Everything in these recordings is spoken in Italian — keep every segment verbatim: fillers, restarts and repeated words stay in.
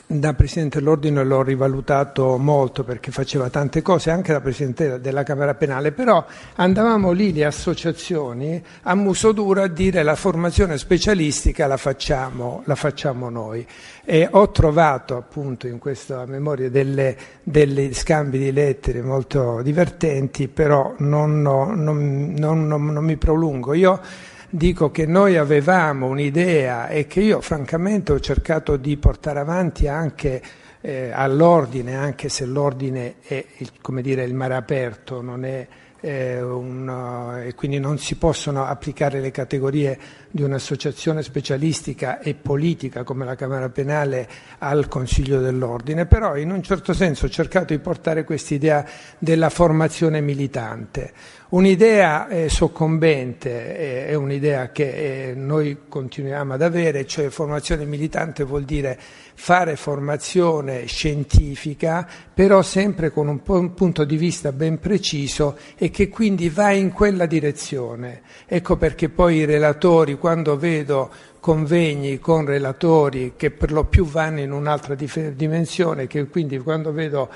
Da Presidente dell'Ordine l'ho rivalutato molto perché faceva tante cose, anche da Presidente della Camera Penale, però andavamo lì, le associazioni, a muso duro a dire la formazione specialistica la facciamo, la facciamo noi. E ho trovato appunto in questa memoria delle, delle scambi di lettere molto divertenti, però non, non, non, non, non mi prolungo. Io dico che noi avevamo un'idea e che io francamente ho cercato di portare avanti anche eh, all'ordine, anche se l'ordine è il, come dire, il mare aperto, non è eh, un, e quindi non si possono applicare le categorie di un'associazione specialistica e politica come la Camera Penale al Consiglio dell'Ordine, però in un certo senso ho cercato di portare quest'idea della formazione militante. Un'idea eh, soccombente eh, è un'idea che eh, noi continuiamo ad avere, cioè formazione militante vuol dire fare formazione scientifica, però sempre con un, po- un punto di vista ben preciso e che quindi va in quella direzione. Ecco perché poi i relatori, quando vedo convegni con relatori che per lo più vanno in un'altra dif- dimensione, che quindi quando vedo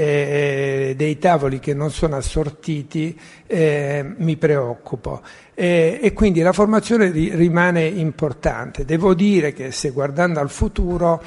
eh, dei tavoli che non sono assortiti eh, mi preoccupo. E, e quindi la formazione ri- rimane importante. Devo dire che se guardando al futuro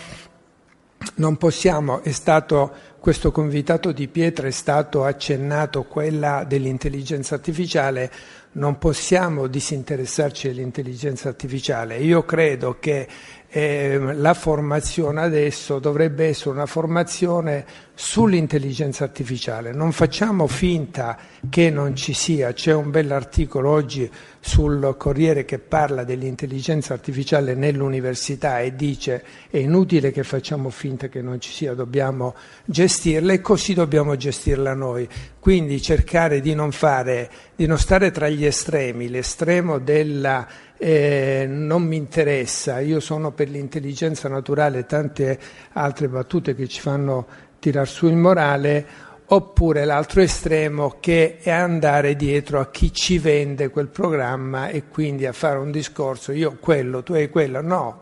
non possiamo, è stato questo convitato di pietra, è stato accennato quella dell'intelligenza artificiale, non possiamo disinteressarci dell'intelligenza artificiale. Io credo che eh, la formazione adesso dovrebbe essere una formazione sull'intelligenza artificiale. Non facciamo finta che non ci sia. C'è un bell'articolo oggi sul Corriere che parla dell'intelligenza artificiale nell'università e dice è inutile che facciamo finta che non ci sia, dobbiamo gestirla e così dobbiamo gestirla noi. Quindi cercare di non fare, di non stare tra gli estremi, l'estremo della eh, non mi interessa, io sono per l'intelligenza naturale e tante altre battute che ci fanno tirar su il morale, oppure l'altro estremo che è andare dietro a chi ci vende quel programma e quindi a fare un discorso, io quello, tu hai quello, no.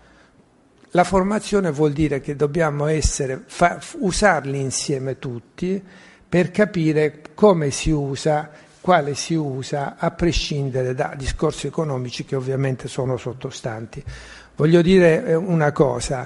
La formazione vuol dire che dobbiamo essere, fa, usarli insieme tutti per capire come si usa, quale si usa, a prescindere da discorsi economici che ovviamente sono sottostanti. Voglio dire una cosa,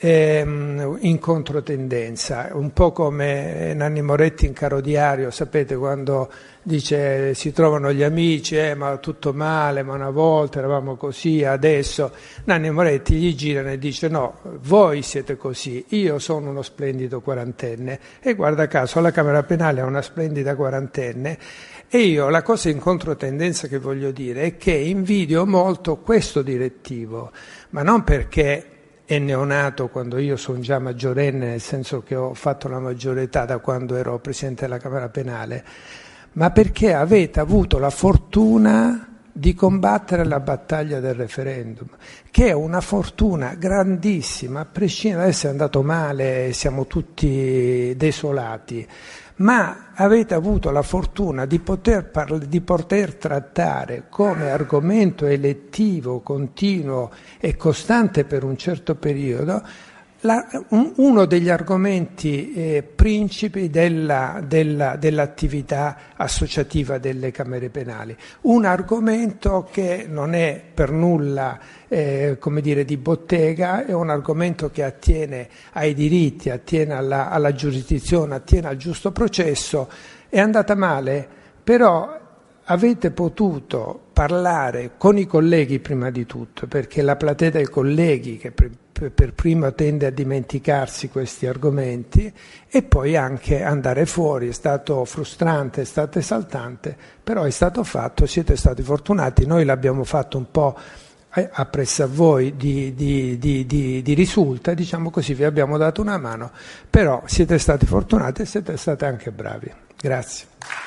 ehm, in controtendenza, un po' come Nanni Moretti in Caro Diario, sapete quando dice si trovano gli amici, eh, ma tutto male, ma una volta eravamo così, adesso Nanni Moretti gli girano e dice no, voi siete così, io sono uno splendido quarantenne e guarda caso la Camera Penale è una splendida quarantenne. E io la cosa in controtendenza che voglio dire è che invidio molto questo direttivo, ma non perché è neonato quando io sono già maggiorenne, nel senso che ho fatto la maggiore età da quando ero Presidente della Camera Penale, ma perché avete avuto la fortuna di combattere la battaglia del referendum, che è una fortuna grandissima, a prescindere, adesso è andato male, siamo tutti desolati, ma avete avuto la fortuna di poter, parla- di poter trattare come argomento elettivo, continuo e costante per un certo periodo la, un, uno degli argomenti eh, principi della, della, dell'attività associativa delle Camere Penali. Un argomento che non è per nulla eh, come dire, di bottega, è un argomento che attiene ai diritti, attiene alla, alla giurisdizione, attiene al giusto processo. È andata male, però avete potuto parlare con i colleghi prima di tutto, perché la platea dei colleghi che per, per prima tende a dimenticarsi questi argomenti, e poi anche andare fuori. È stato frustrante, è stato esaltante, però è stato fatto, siete stati fortunati, noi l'abbiamo fatto un po' appresso a voi di, di, di, di, di risulta, diciamo così, vi abbiamo dato una mano, però siete stati fortunati e siete stati anche bravi. Grazie.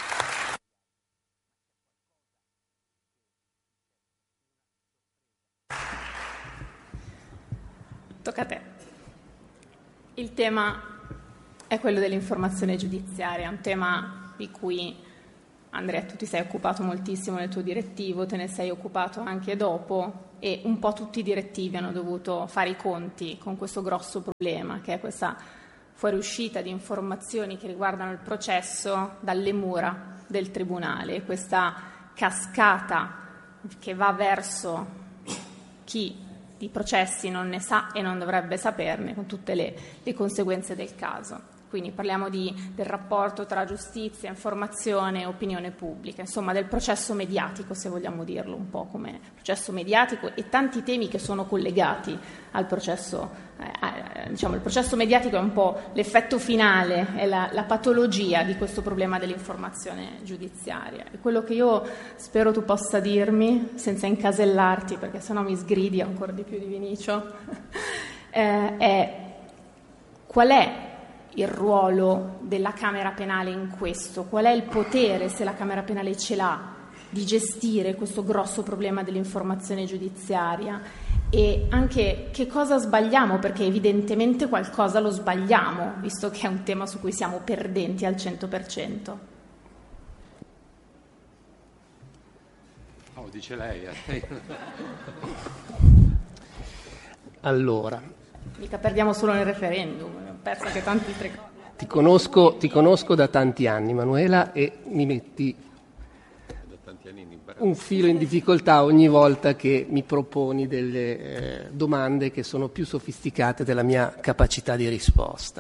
Tocca a te. Il tema è quello dell'informazione giudiziaria, un tema di cui, Andrea, tu ti sei occupato moltissimo nel tuo direttivo, te ne sei occupato anche dopo e un po' tutti i direttivi hanno dovuto fare i conti con questo grosso problema, che è questa fuoriuscita di informazioni che riguardano il processo dalle mura del tribunale, questa cascata che va verso chi di processi non ne sa e non dovrebbe saperne, con tutte le, le conseguenze del caso. Quindi parliamo di, del rapporto tra giustizia, informazione e opinione pubblica, insomma del processo mediatico, se vogliamo dirlo un po' come processo mediatico, e tanti temi che sono collegati al processo, eh, diciamo il processo mediatico è un po' l'effetto finale, è la, la patologia di questo problema dell'informazione giudiziaria. E quello che io spero tu possa dirmi, senza incasellarti, perché sennò mi sgridi ancora di più di Vinicio, eh, è qual è il ruolo della Camera Penale in questo? Qual è il potere, se la Camera Penale ce l'ha, di gestire questo grosso problema dell'informazione giudiziaria? E anche che cosa sbagliamo, perché evidentemente qualcosa lo sbagliamo, visto che è un tema su cui siamo perdenti al cento per cento. Oh, dice lei. Eh. Allora... Mica perdiamo solo nel referendum, abbiamo perso anche tante altre cose. Ti conosco, ti conosco da tanti anni, Manuela, e mi metti un filo in difficoltà ogni volta che mi proponi delle eh, domande che sono più sofisticate della mia capacità di risposta.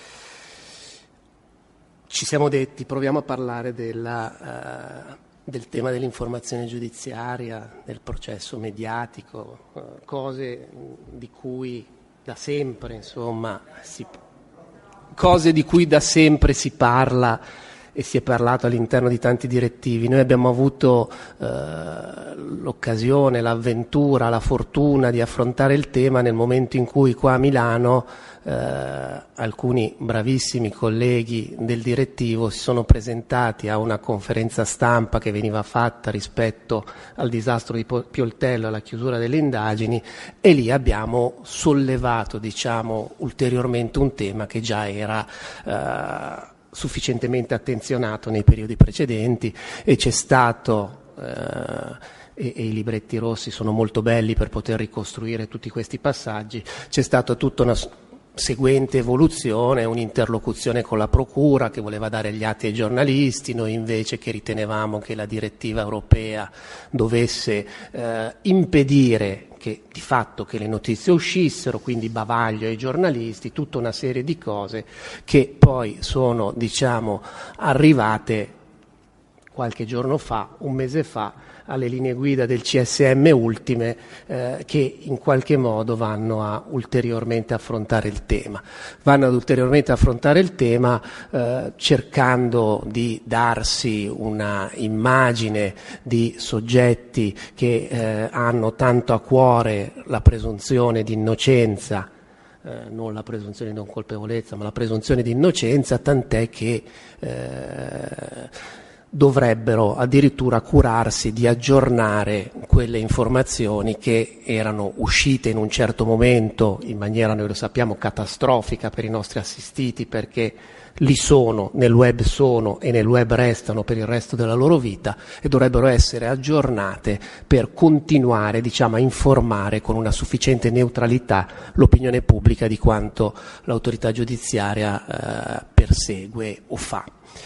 Ci siamo detti, proviamo a parlare della, uh, del tema dell'informazione giudiziaria, del processo mediatico, uh, cose di cui da sempre, insomma, si, cose di cui da sempre si parla e si è parlato all'interno di tanti direttivi. Noi abbiamo avuto eh, l'occasione, l'avventura, la fortuna di affrontare il tema nel momento in cui qua a Milano eh, alcuni bravissimi colleghi del direttivo si sono presentati a una conferenza stampa che veniva fatta rispetto al disastro di Pioltello, alla chiusura delle indagini, e lì abbiamo sollevato, diciamo, ulteriormente un tema che già era eh, sufficientemente attenzionato nei periodi precedenti, e c'è stato eh, e, e i libretti rossi sono molto belli per poter ricostruire tutti questi passaggi, c'è stata tutta una seguente evoluzione, un'interlocuzione con la procura che voleva dare gli atti ai giornalisti, noi invece che ritenevamo che la direttiva europea dovesse eh, impedire che di fatto che le notizie uscissero, quindi bavaglio ai giornalisti, tutta una serie di cose che poi sono, diciamo, arrivate qualche giorno fa, un mese fa, alle linee guida del C S M ultime, eh, che in qualche modo vanno a ulteriormente affrontare il tema. Vanno ad ulteriormente affrontare il tema eh, cercando di darsi una immagine di soggetti che eh, hanno tanto a cuore la presunzione di innocenza, eh, non la presunzione di non colpevolezza, ma la presunzione di innocenza, tant'è che eh, dovrebbero addirittura curarsi di aggiornare quelle informazioni che erano uscite in un certo momento in maniera, noi lo sappiamo, catastrofica per i nostri assistiti, perché lì sono, nel web sono e nel web restano per il resto della loro vita, e dovrebbero essere aggiornate per continuare, diciamo, a informare con una sufficiente neutralità l'opinione pubblica di quanto l'autorità giudiziaria eh, persegue o fa.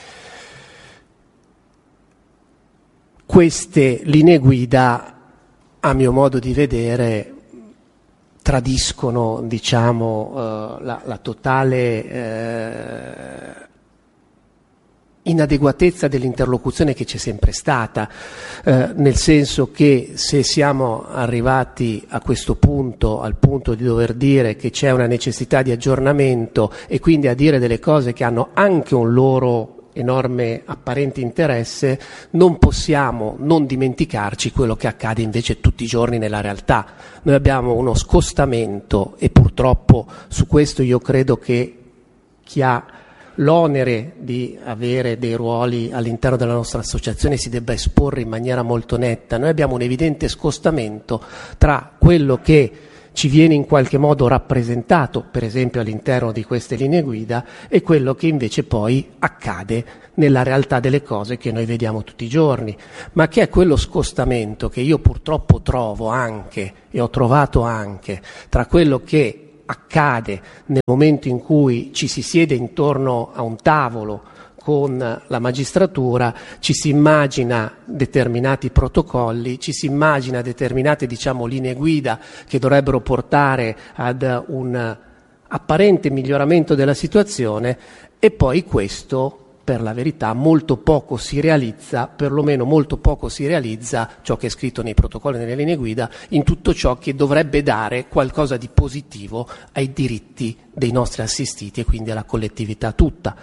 Queste linee guida, a mio modo di vedere, tradiscono, diciamo, eh, la, la totale eh, inadeguatezza dell'interlocuzione che c'è sempre stata, eh, nel senso che se siamo arrivati a questo punto, al punto di dover dire che c'è una necessità di aggiornamento e quindi a dire delle cose che hanno anche un loro enorme apparente interesse, non possiamo non dimenticarci quello che accade invece tutti i giorni nella realtà. Noi abbiamo uno scostamento, e purtroppo su questo io credo che chi ha l'onere di avere dei ruoli all'interno della nostra associazione si debba esporre in maniera molto netta. Noi abbiamo un evidente scostamento tra quello che ci viene in qualche modo rappresentato, per esempio all'interno di queste linee guida, e quello che invece poi accade nella realtà delle cose che noi vediamo tutti i giorni, ma che è quello scostamento che io purtroppo trovo anche, e ho trovato anche, tra quello che accade nel momento in cui ci si siede intorno a un tavolo con la magistratura, ci si immagina determinati protocolli, ci si immagina determinate, diciamo, linee guida che dovrebbero portare ad un apparente miglioramento della situazione, e poi questo, per la verità, molto poco si realizza, perlomeno molto poco si realizza ciò che è scritto nei protocolli e nelle linee guida, in tutto ciò che dovrebbe dare qualcosa di positivo ai diritti dei nostri assistiti e quindi alla collettività tutta.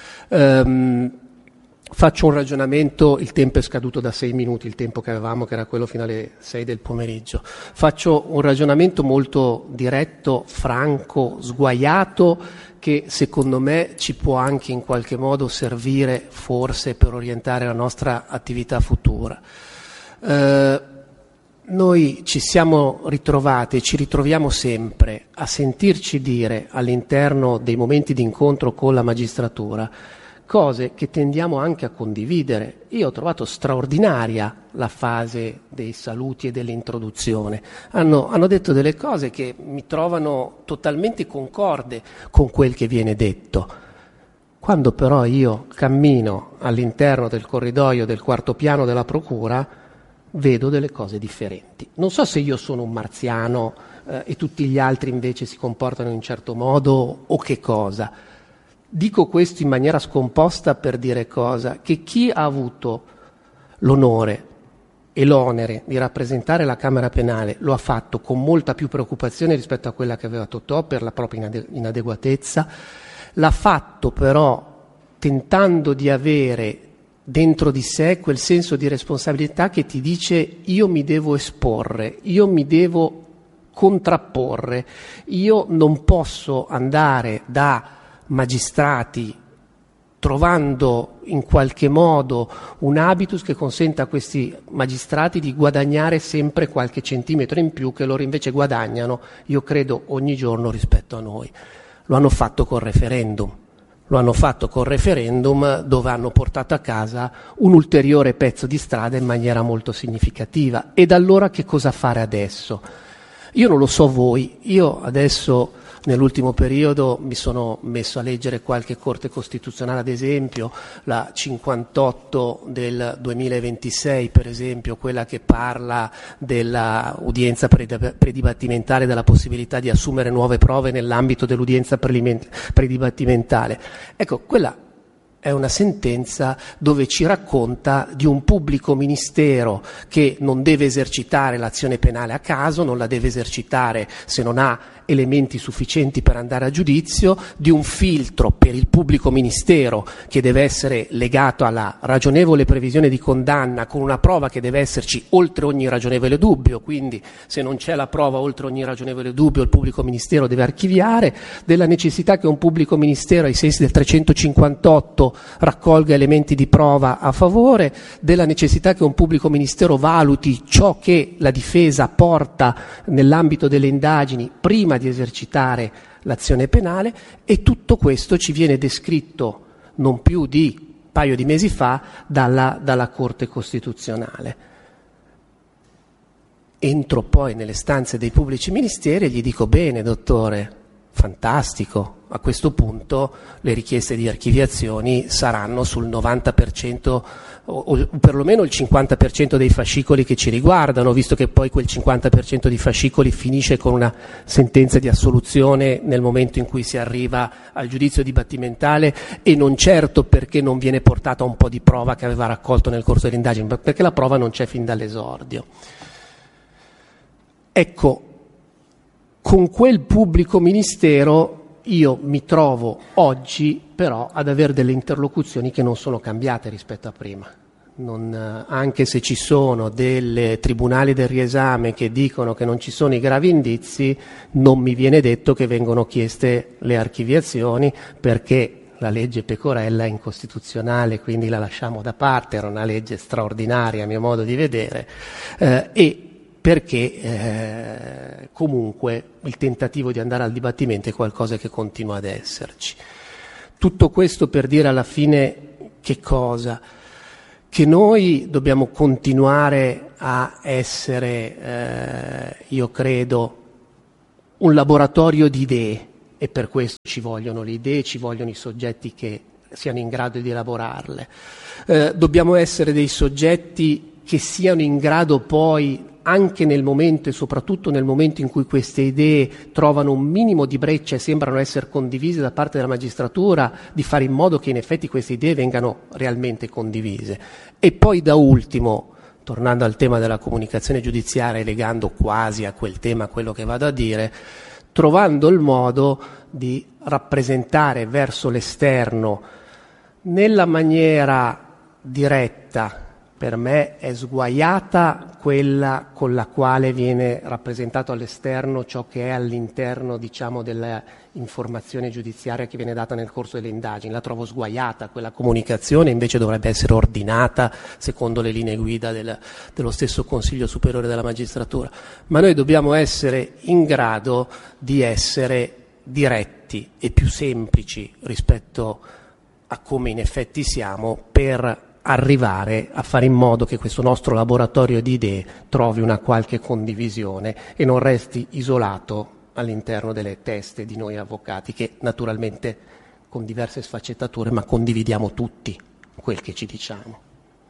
Um, faccio un ragionamento, il tempo è scaduto da sei minuti, il tempo che avevamo, che era quello fino alle sei del pomeriggio. Faccio un ragionamento molto diretto, franco, sguaiato, che secondo me ci può anche in qualche modo servire forse per orientare la nostra attività futura. Uh, noi ci siamo ritrovati e ci ritroviamo sempre a sentirci dire all'interno dei momenti di incontro con la magistratura cose che tendiamo anche a condividere. Io ho trovato straordinaria la fase dei saluti e dell'introduzione. Hanno, hanno detto delle cose che mi trovano totalmente concorde con quel che viene detto. Quando però io cammino all'interno del corridoio del quarto piano della procura, vedo delle cose differenti. Non so se io sono un marziano eh, e tutti gli altri invece si comportano in un certo modo o che cosa. Dico questo in maniera scomposta per dire cosa? Che chi ha avuto l'onore e l'onere di rappresentare la Camera Penale lo ha fatto con molta più preoccupazione rispetto a quella che aveva Totò per la propria inade- inadeguatezza, l'ha fatto però tentando di avere dentro di sé quel senso di responsabilità che ti dice: io mi devo esporre, io mi devo contrapporre, io non posso andare da magistrati trovando in qualche modo un habitus che consenta a questi magistrati di guadagnare sempre qualche centimetro in più che loro invece guadagnano, io credo, ogni giorno rispetto a noi. Lo hanno fatto col referendum. Lo hanno fatto col referendum, dove hanno portato a casa un ulteriore pezzo di strada in maniera molto significativa. Ed allora che cosa fare adesso? Io non lo so voi, io adesso nell'ultimo periodo mi sono messo a leggere qualche Corte Costituzionale, ad esempio la cinquantotto del duemilaventisei, per esempio, quella che parla dell'udienza predibattimentale, della possibilità di assumere nuove prove nell'ambito dell'udienza predibattimentale. Ecco, quella è una sentenza dove ci racconta di un pubblico ministero che non deve esercitare l'azione penale a caso, non la deve esercitare se non ha elementi sufficienti per andare a giudizio, di un filtro per il pubblico ministero che deve essere legato alla ragionevole previsione di condanna, con una prova che deve esserci oltre ogni ragionevole dubbio, quindi se non c'è la prova oltre ogni ragionevole dubbio il pubblico ministero deve archiviare, della necessità che un pubblico ministero ai sensi del trecentocinquantotto raccolga elementi di prova a favore, della necessità che un pubblico ministero valuti ciò che la difesa porta nell'ambito delle indagini prima di esercitare l'azione penale, e tutto questo ci viene descritto non più di un paio di mesi fa dalla, dalla Corte Costituzionale. Entro poi nelle stanze dei pubblici ministeri e gli dico: bene dottore, fantastico, a questo punto le richieste di archiviazioni saranno sul novanta per cento o, o perlomeno il cinquanta per cento dei fascicoli che ci riguardano, visto che poi quel cinquanta per cento di fascicoli finisce con una sentenza di assoluzione nel momento in cui si arriva al giudizio dibattimentale, e non certo perché non viene portata un po' di prova che aveva raccolto nel corso dell'indagine, ma perché la prova non c'è fin dall'esordio. Ecco, con quel pubblico ministero io mi trovo oggi però ad avere delle interlocuzioni che non sono cambiate rispetto a prima. Non, anche se ci sono dei tribunali del riesame che dicono che non ci sono i gravi indizi, non mi viene detto che vengono chieste le archiviazioni, perché la legge Pecorella è incostituzionale, quindi la lasciamo da parte, era una legge straordinaria a mio modo di vedere, eh, e perché eh, comunque il tentativo di andare al dibattimento è qualcosa che continua ad esserci. Tutto questo per dire alla fine che cosa? Che noi dobbiamo continuare a essere, eh, io credo, un laboratorio di idee, e per questo ci vogliono le idee, ci vogliono i soggetti che siano in grado di elaborarle. Eh, dobbiamo essere dei soggetti che siano in grado poi, anche nel momento e soprattutto nel momento in cui queste idee trovano un minimo di breccia e sembrano essere condivise da parte della magistratura, di fare in modo che in effetti queste idee vengano realmente condivise. E poi da ultimo, tornando al tema della comunicazione giudiziaria e legando quasi a quel tema quello che vado a dire, trovando il modo di rappresentare verso l'esterno nella maniera diretta. Per me è sguaiata quella con la quale viene rappresentato all'esterno ciò che è all'interno, diciamo, dell'informazione giudiziaria che viene data nel corso delle indagini. La trovo sguaiata, quella comunicazione invece dovrebbe essere ordinata secondo le linee guida del, dello stesso Consiglio Superiore della Magistratura. Ma noi dobbiamo essere in grado di essere diretti e più semplici rispetto a come in effetti siamo, per arrivare a fare in modo che questo nostro laboratorio di idee trovi una qualche condivisione e non resti isolato all'interno delle teste di noi avvocati, che naturalmente con diverse sfaccettature, ma condividiamo tutti quel che ci diciamo.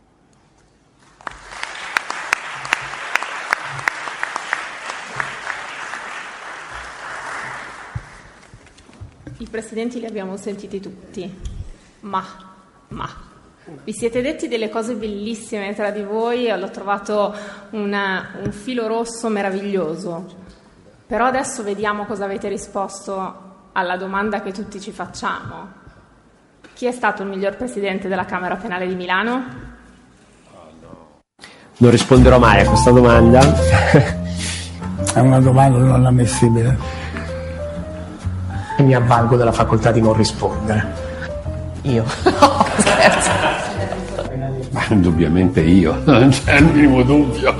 I presidenti li abbiamo sentiti tutti, ma, ma... vi siete detti delle cose bellissime tra di voi, l'ho trovato una, un filo rosso meraviglioso, però adesso vediamo cosa avete risposto alla domanda che tutti ci facciamo. Chi è stato il miglior presidente della Camera Penale di Milano? Non risponderò mai a questa domanda. È una domanda non ammissibile. E mi avvalgo della facoltà di non rispondere. Io. Ma indubbiamente io, non c'è il minimo dubbio.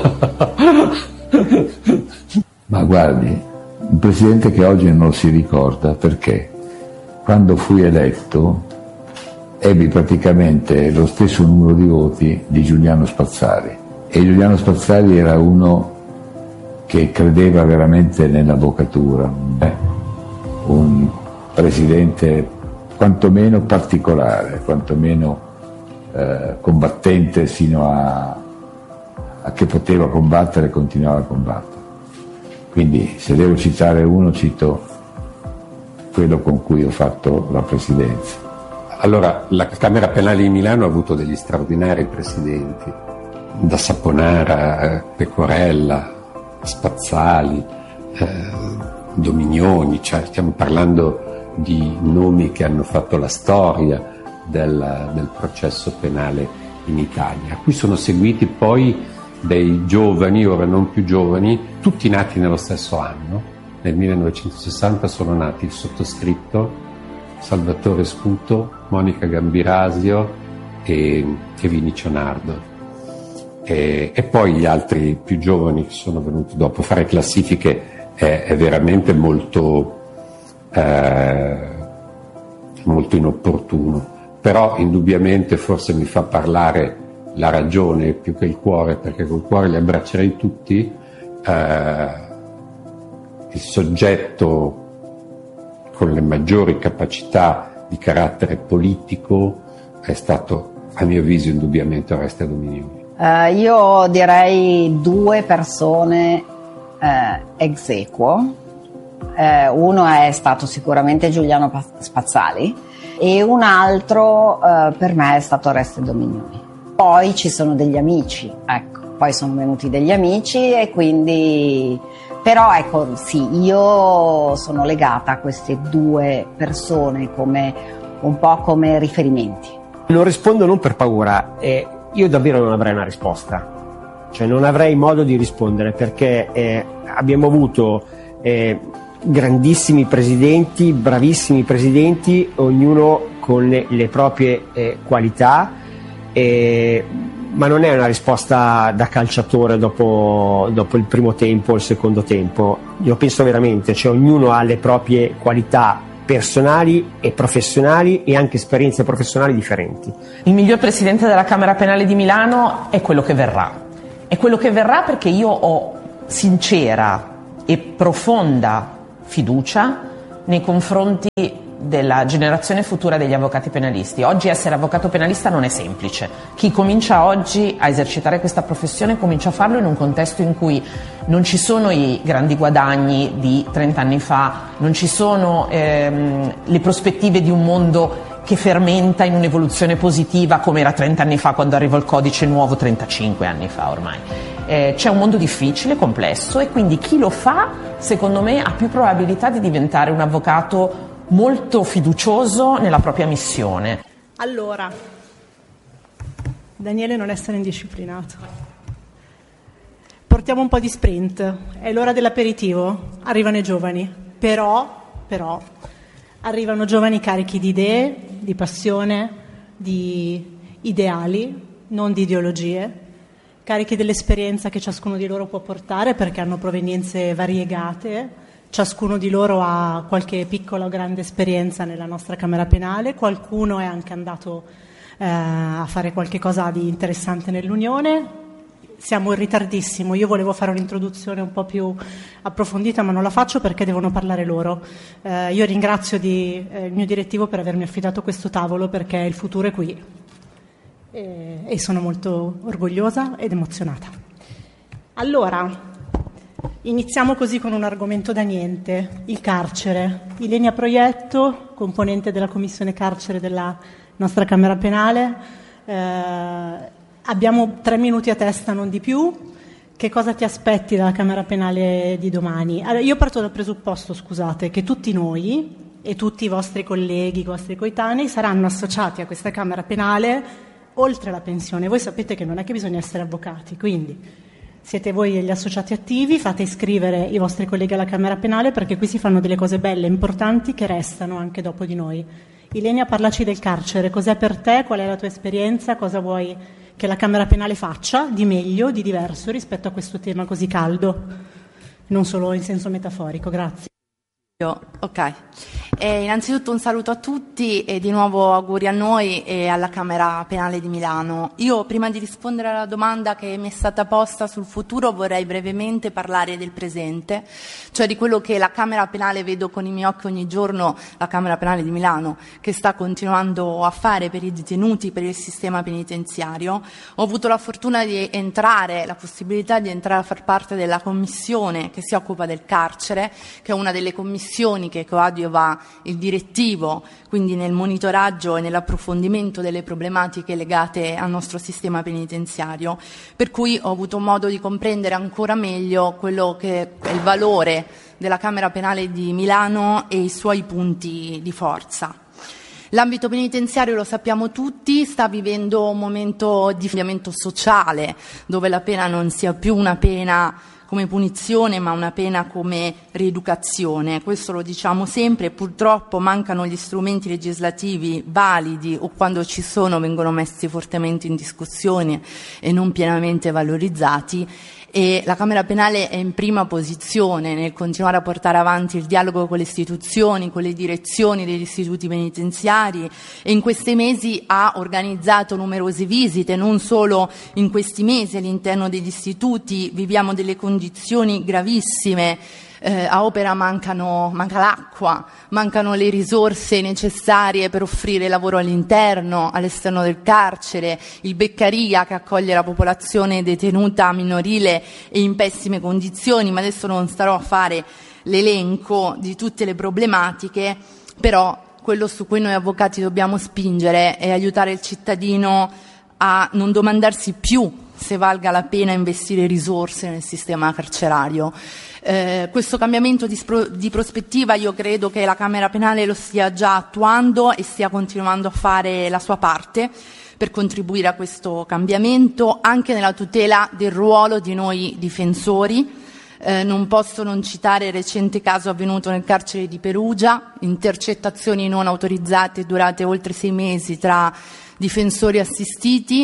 Ma guardi, un presidente che oggi non si ricorda perché quando fui eletto ebbi praticamente lo stesso numero di voti di Giuliano Spazzali, e Giuliano Spazzali era uno che credeva veramente nell'avvocatura, eh? Un presidente quantomeno particolare, quantomeno eh, combattente, sino a, a che poteva combattere e continuava a combattere. Quindi se devo citare uno, cito quello con cui ho fatto la presidenza. Allora, la Camera Penale di Milano ha avuto degli straordinari presidenti, da Saponara, Pecorella, Spazzali, eh, Dominioni, cioè stiamo parlando di nomi che hanno fatto la storia del, del processo penale in Italia, a cui sono seguiti poi dei giovani, ora non più giovani, tutti nati nello stesso anno. Nel millenovecentosessanta sono nati il sottoscritto, Salvatore Sputo, Monica Gambirasio e, e Vinicio Nardo. E, e poi gli altri più giovani che sono venuti dopo. Fare classifiche è, è veramente molto, eh, molto inopportuno, però indubbiamente forse mi fa parlare la ragione più che il cuore, perché col cuore li abbraccerei tutti. Eh, il soggetto con le maggiori capacità di carattere politico è stato, a mio avviso, indubbiamente Oreste Dominioni. Uh, io direi due persone uh, ex aequo. Uh, uno è stato sicuramente Giuliano Spazzali e un altro uh, per me è stato Oreste Dominioni. Poi ci sono degli amici, ecco, poi sono venuti degli amici e quindi... Però ecco, sì, io sono legata a queste due persone come un po' come riferimenti. Non rispondo non per paura, eh, io davvero non avrei una risposta, cioè non avrei modo di rispondere perché eh, abbiamo avuto eh, grandissimi presidenti, bravissimi presidenti, ognuno con le, le proprie eh, qualità. Eh, ma non è una risposta da calciatore dopo, dopo il primo tempo o il secondo tempo. Io penso veramente, cioè ognuno ha le proprie qualità personali e professionali e anche esperienze professionali differenti. Il miglior presidente della Camera Penale di Milano è quello che verrà. È quello che verrà perché io ho sincera e profonda fiducia nei confronti della generazione futura degli avvocati penalisti. Oggi essere avvocato penalista non è semplice. Chi comincia oggi a esercitare questa professione comincia a farlo in un contesto in cui non ci sono i grandi guadagni di trent'anni fa, non ci sono ehm, le prospettive di un mondo che fermenta in un'evoluzione positiva come era trent'anni fa quando arrivò il codice nuovo, trentacinque anni fa ormai. Eh, c'è un mondo difficile, complesso, e quindi chi lo fa, secondo me, ha più probabilità di diventare un avvocato molto fiducioso nella propria missione. Allora, Daniele non essere indisciplinato. Portiamo un po' di sprint, è l'ora dell'aperitivo, arrivano i giovani, però, però arrivano giovani carichi di idee, di passione, di ideali, non di ideologie, carichi dell'esperienza che ciascuno di loro può portare perché hanno provenienze variegate. Ciascuno di loro ha qualche piccola o grande esperienza nella nostra Camera Penale, qualcuno è anche andato eh, a fare qualche cosa di interessante nell'Unione. Siamo in ritardissimo, io volevo fare un'introduzione un po' più approfondita ma non la faccio perché devono parlare loro. Eh, io ringrazio di, eh, il mio direttivo per avermi affidato questo tavolo perché il futuro è qui e, e sono molto orgogliosa ed emozionata. Allora, iniziamo così con un argomento da niente, il carcere. Ilenia Proietto, componente della Commissione Carcere della nostra Camera Penale. Eh, abbiamo tre minuti a testa, non di più. Che cosa ti aspetti dalla Camera Penale di domani? Allora, io parto dal presupposto, scusate, che tutti noi e tutti i vostri colleghi, i vostri coetanei saranno associati a questa Camera Penale oltre la pensione. Voi sapete che non è che bisogna essere avvocati, quindi siete voi gli associati attivi, fate iscrivere i vostri colleghi alla Camera Penale perché qui si fanno delle cose belle, importanti, che restano anche dopo di noi. Ilenia, parlaci del carcere, cos'è per te, qual è la tua esperienza, cosa vuoi che la Camera Penale faccia di meglio, di diverso rispetto a questo tema così caldo, non solo in senso metaforico. Grazie. Ok, eh, innanzitutto un saluto a tutti e di nuovo auguri a noi e alla Camera Penale di Milano. Io prima di rispondere alla domanda che mi è stata posta sul futuro vorrei brevemente parlare del presente, cioè di quello che la Camera Penale vedo con i miei occhi ogni giorno, la Camera Penale di Milano, che sta continuando a fare per i detenuti, per il sistema penitenziario. Ho avuto la fortuna di entrare, la possibilità di entrare a far parte della commissione che si occupa del carcere, che è una delle commissioni che coadiuva il direttivo, quindi nel monitoraggio e nell'approfondimento delle problematiche legate al nostro sistema penitenziario, per cui ho avuto modo di comprendere ancora meglio quello che è il valore della Camera Penale di Milano e i suoi punti di forza. L'ambito penitenziario, lo sappiamo tutti, sta vivendo un momento di cambiamento sociale, dove la pena non sia più una pena come punizione, ma una pena come rieducazione. Questo lo diciamo sempre, purtroppo mancano gli strumenti legislativi validi o quando ci sono vengono messi fortemente in discussione e non pienamente valorizzati. E la Camera Penale è in prima posizione nel continuare a portare avanti il dialogo con le istituzioni, con le direzioni degli istituti penitenziari e in questi mesi ha organizzato numerose visite, non solo in questi mesi all'interno degli istituti. Viviamo delle condizioni gravissime. Eh, a Opera mancano, manca l'acqua, mancano le risorse necessarie per offrire lavoro all'interno, all'esterno del carcere, il Beccaria che accoglie la popolazione detenuta minorile e in pessime condizioni, ma adesso non starò a fare l'elenco di tutte le problematiche, però quello su cui noi avvocati dobbiamo spingere è aiutare il cittadino a non domandarsi più se valga la pena investire risorse nel sistema carcerario. Eh, questo cambiamento di, spro- di prospettiva io credo che la Camera Penale lo stia già attuando e stia continuando a fare la sua parte per contribuire a questo cambiamento anche nella tutela del ruolo di noi difensori. Eh, non posso non citare il recente caso avvenuto nel carcere di Perugia, intercettazioni non autorizzate durate oltre sei mesi tra difensori assistiti,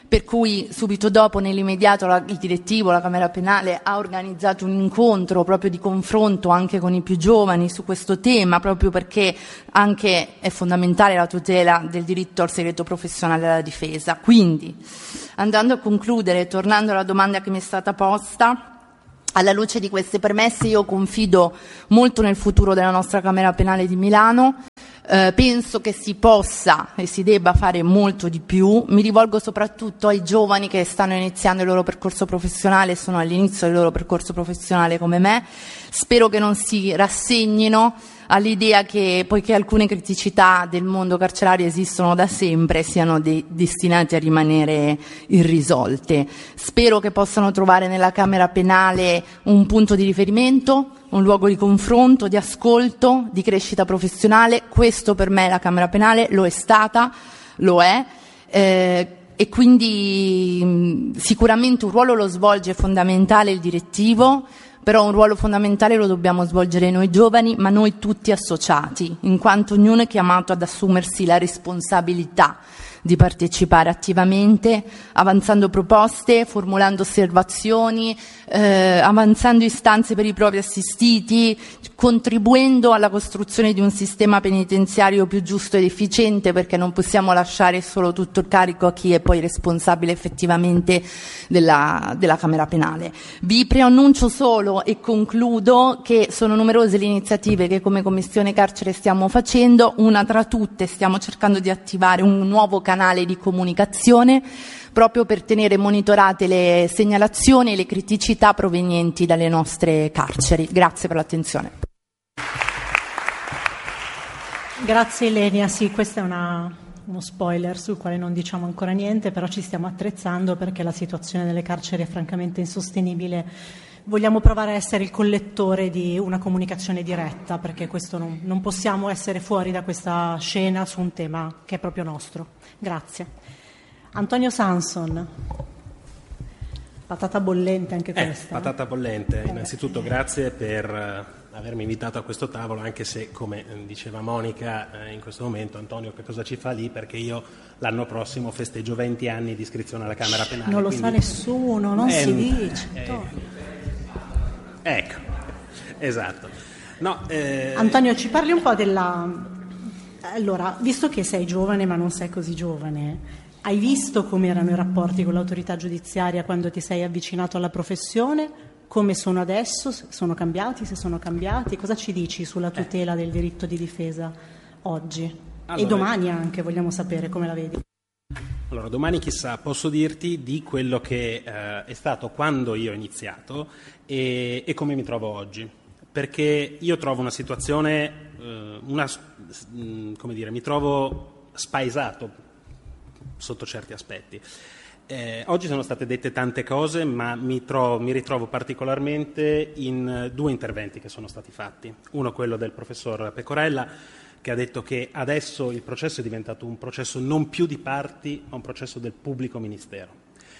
per cui subito dopo, nell'immediato, la, il direttivo, la Camera Penale, ha organizzato un incontro proprio di confronto anche con i più giovani su questo tema, proprio perché anche è fondamentale la tutela del diritto al segreto professionale della difesa. Quindi, andando a concludere, tornando alla domanda che mi è stata posta, alla luce di queste premesse io confido molto nel futuro della nostra Camera Penale di Milano. Eh, penso che si possa e si debba fare molto di più. Mi rivolgo soprattutto ai giovani che stanno iniziando il loro percorso professionale, sono all'inizio del loro percorso professionale come me. Spero che non si rassegnino all'idea che, poiché alcune criticità del mondo carcerario esistono da sempre, siano de- destinate a rimanere irrisolte. Spero che possano trovare nella Camera Penale un punto di riferimento, un luogo di confronto, di ascolto, di crescita professionale. Questo per me la Camera Penale lo è stata, lo è, eh, e quindi mh, sicuramente un ruolo lo svolge fondamentale il direttivo, però un ruolo fondamentale lo dobbiamo svolgere noi giovani, ma noi tutti associati, in quanto ognuno è chiamato ad assumersi la responsabilità di partecipare attivamente, avanzando proposte, formulando osservazioni, eh, avanzando istanze per i propri assistiti, contribuendo alla costruzione di un sistema penitenziario più giusto ed efficiente, perché non possiamo lasciare solo tutto il carico a chi è poi responsabile effettivamente della, della Camera Penale. Vi preannuncio solo e concludo che sono numerose le iniziative che come Commissione Carcere stiamo facendo. Una tra tutte, stiamo cercando di attivare un nuovo canale di comunicazione proprio per tenere monitorate le segnalazioni e le criticità provenienti dalle nostre carceri. Grazie per l'attenzione. Grazie Elenia, sì, questo è una, uno spoiler sul quale non diciamo ancora niente, però ci stiamo attrezzando perché la situazione delle carceri è francamente insostenibile. Vogliamo provare a essere il collettore di una comunicazione diretta, perché questo non, non possiamo essere fuori da questa scena su un tema che è proprio nostro. Grazie. Antonio Sanson, patata bollente anche questa. Eh, patata bollente, innanzitutto grazie per uh, avermi invitato a questo tavolo, anche se, come diceva Monica, eh, in questo momento Antonio che cosa ci fa lì, perché io l'anno prossimo festeggio venti anni di iscrizione alla Camera Penale. Non lo quindi... sa nessuno, non eh, si dice. Eh, ecco, esatto. No, eh... Antonio, ci parli un po' della... Allora, visto che sei giovane ma non sei così giovane, hai visto come erano i rapporti con l'autorità giudiziaria quando ti sei avvicinato alla professione? Come sono adesso? Sono cambiati? Se sono cambiati? Cosa ci dici sulla tutela del diritto di difesa oggi? Allora, e domani anche, vogliamo sapere come la vedi. Allora, domani chissà, posso dirti di quello che eh, è stato quando io ho iniziato e, e come mi trovo oggi. Perché io trovo una situazione, eh, una, come dire, mi trovo spaesato sotto certi aspetti. Eh, oggi sono state dette tante cose, ma mi, trovo, mi ritrovo particolarmente in due interventi che sono stati fatti. Uno, quello del professor Pecorella, che ha detto che adesso il processo è diventato un processo non più di parti, ma un processo del pubblico ministero.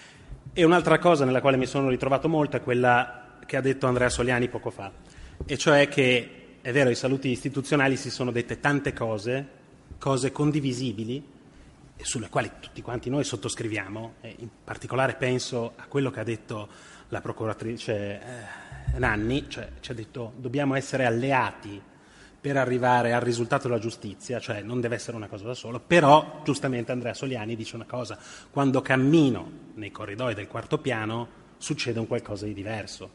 E un'altra cosa nella quale mi sono ritrovato molto è quella che ha detto Andrea Soliani poco fa, e cioè che, è vero, ai saluti istituzionali si sono dette tante cose, cose condivisibili, sulle quali tutti quanti noi sottoscriviamo, e in particolare penso a quello che ha detto la procuratrice eh, Nanni, cioè ci ha detto dobbiamo essere alleati per arrivare al risultato della giustizia, cioè non deve essere una cosa da solo, però giustamente Andrea Soliani dice una cosa: quando cammino nei corridoi del quarto piano succede un qualcosa di diverso.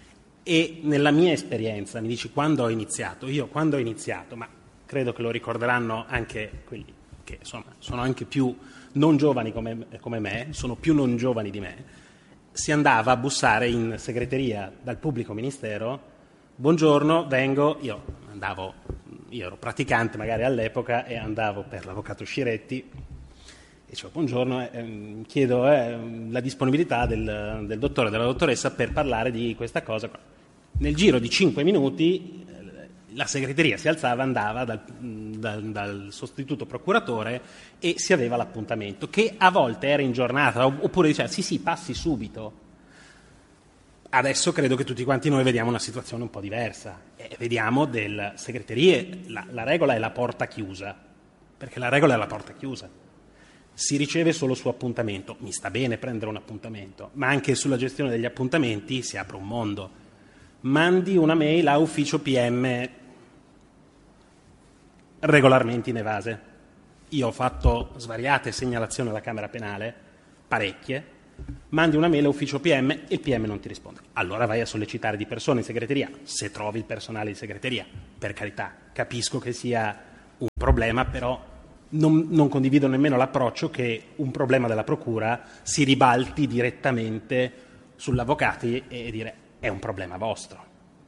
E nella mia esperienza, mi dici quando ho iniziato, io quando ho iniziato, ma credo che lo ricorderanno anche quelli che insomma sono anche più non giovani come, come me, sono più non giovani di me, si andava a bussare in segreteria dal pubblico ministero: buongiorno, vengo, io andavo, io ero praticante magari all'epoca e andavo per l'avvocato Sciretti e dicevo buongiorno, eh, chiedo eh, la disponibilità del, del dottore e della dottoressa per parlare di questa cosa. Nel giro di cinque minuti la segreteria si alzava, andava dal, dal, dal sostituto procuratore e si aveva l'appuntamento, che a volte era in giornata, oppure diceva sì sì passi subito. Adesso credo che tutti quanti noi vediamo una situazione un po' diversa e vediamo delle segreterie, la, la regola è la porta chiusa, perché la regola è la porta chiusa. si riceve solo su appuntamento. Mi sta bene prendere un appuntamento, ma anche sulla gestione degli appuntamenti si apre un mondo. Mandi una mail a ufficio P M regolarmente inevase. Io ho fatto svariate segnalazioni alla Camera Penale, parecchie. Mandi una mail a ufficio P M e il P M non ti risponde. Allora vai a sollecitare di persona in segreteria, se trovi il personale di segreteria. Per carità, capisco che sia un problema, però non, non condivido nemmeno l'approccio che un problema della procura si ribalti direttamente sull'avvocato e dire è un problema vostro.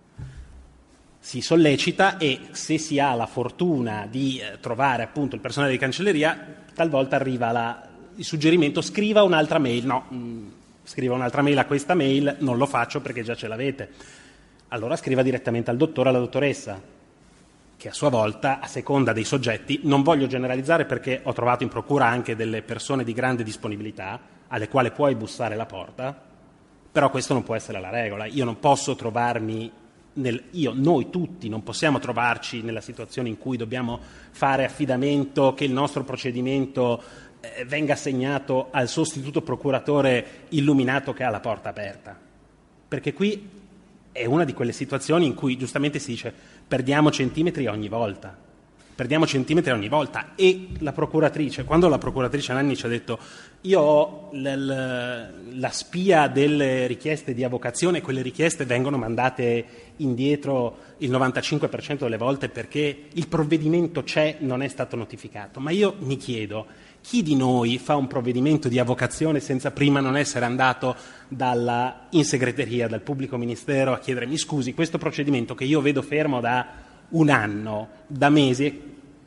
Si sollecita e se si ha la fortuna di eh, trovare appunto il personale di cancelleria, talvolta arriva la, il suggerimento scriva un'altra mail. No, mh, scriva un'altra mail a questa mail, non lo faccio perché già ce l'avete. Allora scriva direttamente al dottore o alla dottoressa, che a sua volta, a seconda dei soggetti, non voglio generalizzare perché ho trovato in procura anche delle persone di grande disponibilità alle quali puoi bussare la porta, però questo non può essere la regola. Io non posso trovarmi, nel, io, noi tutti non possiamo trovarci nella situazione in cui dobbiamo fare affidamento che il nostro procedimento eh, venga assegnato al sostituto procuratore illuminato che ha la porta aperta. Perché qui è una di quelle situazioni in cui giustamente si dice perdiamo centimetri ogni volta. Perdiamo centimetri ogni volta e la procuratrice, quando la procuratrice Nanni ci ha detto io ho l- l- la spia delle richieste di avocazione, quelle richieste vengono mandate indietro il novantacinque per cento delle volte perché il provvedimento c'è, non è stato notificato. Ma io mi chiedo, chi di noi fa un provvedimento di avocazione senza prima non essere andato dalla, in segreteria, dal pubblico ministero a chiedere mi scusi, questo procedimento che io vedo fermo da un anno, da mesi,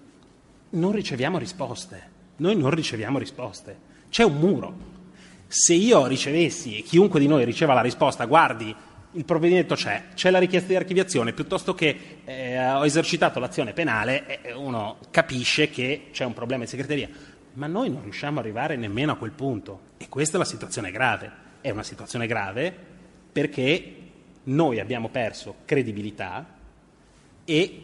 non riceviamo risposte. Noi non riceviamo risposte. C'è un muro. Se io ricevessi, e chiunque di noi riceva la risposta, guardi, il provvedimento c'è, c'è la richiesta di archiviazione, piuttosto che eh, ho esercitato l'azione penale, eh, uno capisce che c'è un problema in segreteria. Ma noi non riusciamo ad arrivare nemmeno a quel punto. E questa è la situazione grave. È una situazione grave perché noi abbiamo perso credibilità e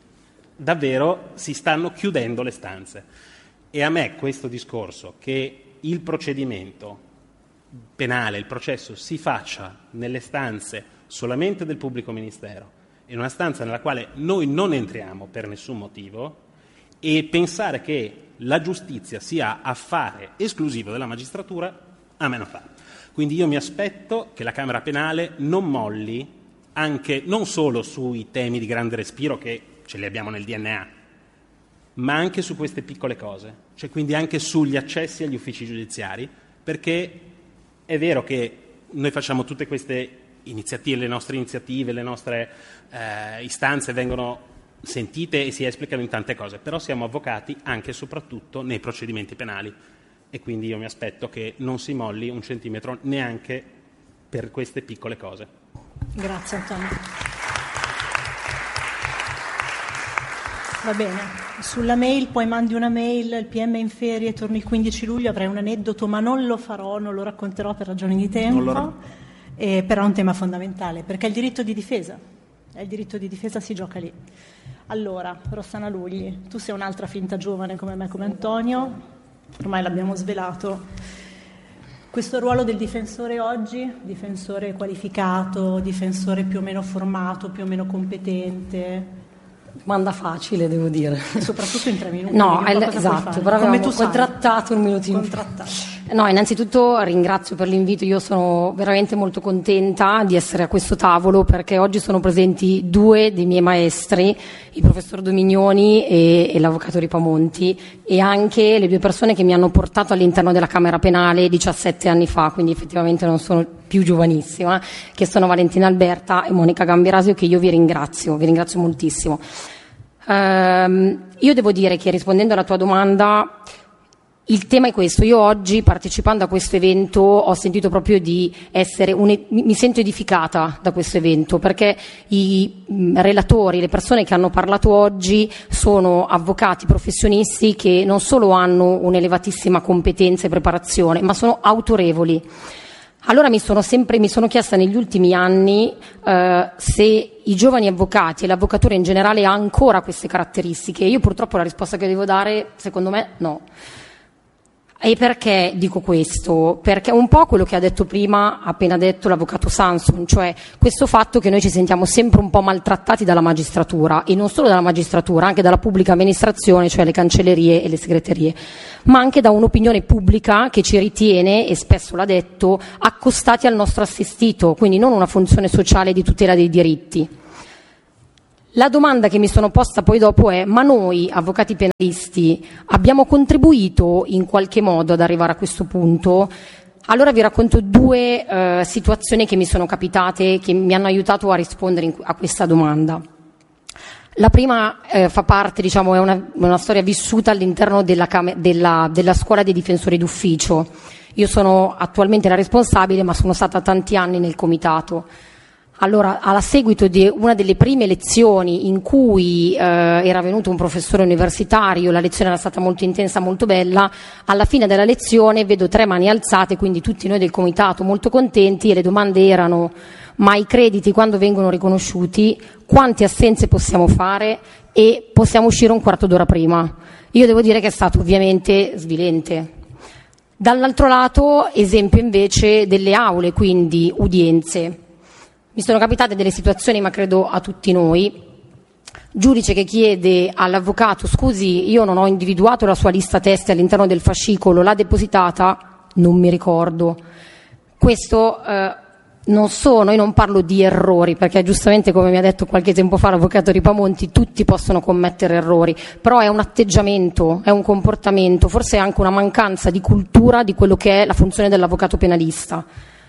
davvero si stanno chiudendo le stanze. E a me questo discorso che il procedimento penale, il processo si faccia nelle stanze solamente del pubblico ministero, in una stanza nella quale noi non entriamo per nessun motivo, e pensare che la giustizia sia affare esclusivo della magistratura, a me non fa. Quindi io mi aspetto che la Camera Penale non molli anche non solo sui temi di grande respiro che ce li abbiamo nel D N A, ma anche su queste piccole cose, cioè quindi anche sugli accessi agli uffici giudiziari, perché è vero che noi facciamo tutte queste iniziative, le nostre iniziative, le nostre eh, istanze vengono sentite e si esplicano in tante cose, però siamo avvocati anche e soprattutto nei procedimenti penali e quindi io mi aspetto che non si molli un centimetro neanche per queste piccole cose. Grazie Antonio. Va bene, sulla mail poi mandi una mail, il P M è in ferie, torno il quindici luglio, avrei un aneddoto ma non lo farò, non lo racconterò per ragioni di tempo, lo... eh, però è un tema fondamentale perché è il diritto di difesa, è il diritto di difesa, si gioca lì. Allora, Rossana Lugli, tu sei un'altra finta giovane come me, come Antonio, ormai l'abbiamo svelato. Questo ruolo del difensore oggi, difensore qualificato, difensore più o meno formato, più o meno competente? Domanda facile, devo dire. Soprattutto in tre minuti. No, è l- esatto, però come tu contrattato un minuto in più. No, innanzitutto ringrazio per l'invito, io sono veramente molto contenta di essere a questo tavolo perché oggi sono presenti due dei miei maestri, il professor Dominioni e, e l'avvocato Ripamonti, e anche le due persone che mi hanno portato all'interno della Camera Penale diciassette anni fa, quindi effettivamente non sono più giovanissima, che sono Valentina Alberta e Monica Gambirasio, che io vi ringrazio, vi ringrazio moltissimo. Ehm, io devo dire che rispondendo alla tua domanda, il tema è questo. Io oggi, partecipando a questo evento, ho sentito proprio di essere un, mi sento edificata da questo evento perché i mh, relatori, le persone che hanno parlato oggi sono avvocati professionisti che non solo hanno un'elevatissima competenza e preparazione, ma sono autorevoli. Allora mi sono sempre mi sono chiesta negli ultimi anni eh, se i giovani avvocati e l'avvocatura in generale ha ancora queste caratteristiche. Io purtroppo la risposta che devo dare, secondo me, no. E perché dico questo? Perché un po' quello che ha detto prima, appena detto l'avvocato Samson, cioè questo fatto che noi ci sentiamo sempre un po' maltrattati dalla magistratura, e non solo dalla magistratura, anche dalla pubblica amministrazione, cioè le cancellerie e le segreterie, ma anche da un'opinione pubblica che ci ritiene, e spesso l'ha detto, accostati al nostro assistito, quindi non una funzione sociale di tutela dei diritti. La domanda che mi sono posta poi dopo è: ma noi, avvocati penalisti, abbiamo contribuito in qualche modo ad arrivare a questo punto? Allora vi racconto due eh, situazioni che mi sono capitate, che mi hanno aiutato a rispondere in, a questa domanda. La prima eh, fa parte, diciamo, è una, una storia vissuta all'interno della, della, della scuola dei difensori d'ufficio. Io sono attualmente la responsabile, ma sono stata tanti anni nel comitato. Allora, a seguito di una delle prime lezioni in cui eh, era venuto un professore universitario, la lezione era stata molto intensa, molto bella, alla fine della lezione vedo tre mani alzate, quindi tutti noi del comitato molto contenti, e le domande erano: ma i crediti quando vengono riconosciuti, quante assenze possiamo fare e possiamo uscire un quarto d'ora prima? Io devo dire che è stato ovviamente svilente. Dall'altro lato, esempio invece delle aule, quindi udienze. Mi sono capitate delle situazioni, ma credo a tutti noi, giudice che chiede all'avvocato: scusi, io non ho individuato la sua lista testi all'interno del fascicolo, l'ha depositata? Non mi ricordo. Questo eh, non sono, io non parlo di errori, perché giustamente, come mi ha detto qualche tempo fa l'avvocato Ripamonti, tutti possono commettere errori, però è un atteggiamento, è un comportamento, forse è anche una mancanza di cultura di quello che è la funzione dell'avvocato penalista.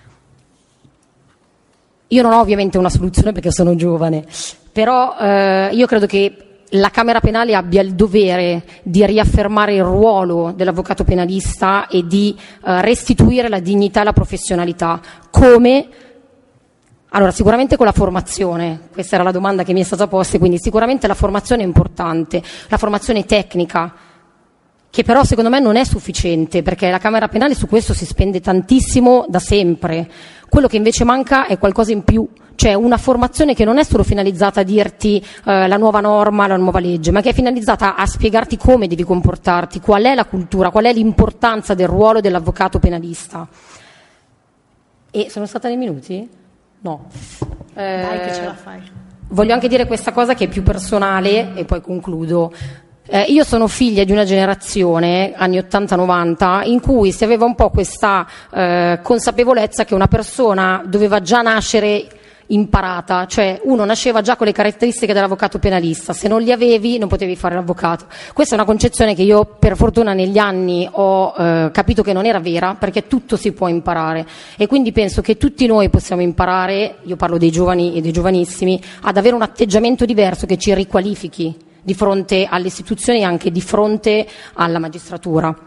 Io non ho ovviamente una soluzione perché sono giovane, però eh, io credo che la Camera Penale abbia il dovere di riaffermare il ruolo dell'avvocato penalista e di eh, restituire la dignità e la professionalità. Come? Allora, sicuramente con la formazione, questa era la domanda che mi è stata posta, quindi sicuramente la formazione è importante, la formazione tecnica, che però secondo me non è sufficiente, perché la Camera Penale su questo si spende tantissimo da sempre. Quello che invece manca è qualcosa in più, cioè una formazione che non è solo finalizzata a dirti eh, la nuova norma, la nuova legge, ma che è finalizzata a spiegarti come devi comportarti, qual è la cultura, qual è l'importanza del ruolo dell'avvocato penalista. E sono stata nei minuti? No. Eh, Dai che ce la fai. Voglio anche dire questa cosa che è più personale e poi concludo. Eh, io sono figlia di una generazione, anni ottanta novanta, in cui si aveva un po' questa eh, consapevolezza che una persona doveva già nascere imparata, cioè uno nasceva già con le caratteristiche dell'avvocato penalista, se non li avevi non potevi fare l'avvocato. Questa è una concezione che io per fortuna negli anni ho eh, capito che non era vera, perché tutto si può imparare, e quindi penso che tutti noi possiamo imparare, io parlo dei giovani e dei giovanissimi, ad avere un atteggiamento diverso che ci riqualifichi di fronte alle istituzioni e anche di fronte alla magistratura.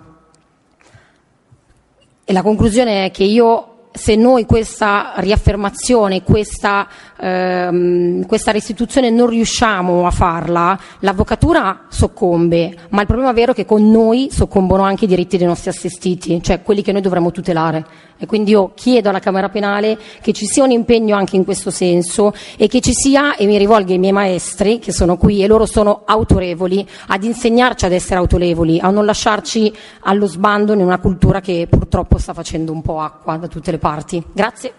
E la conclusione è che io, se noi questa riaffermazione, questa, ehm, questa restituzione non riusciamo a farla, l'avvocatura soccombe, ma il problema vero è che con noi soccombono anche i diritti dei nostri assistiti, cioè quelli che noi dovremmo tutelare. E quindi io chiedo alla Camera Penale che ci sia un impegno anche in questo senso, e che ci sia, e mi rivolgo ai miei maestri che sono qui e loro sono autorevoli, ad insegnarci ad essere autorevoli, a non lasciarci allo sbando in una cultura che purtroppo sta facendo un po' acqua da tutte le parti. Grazie.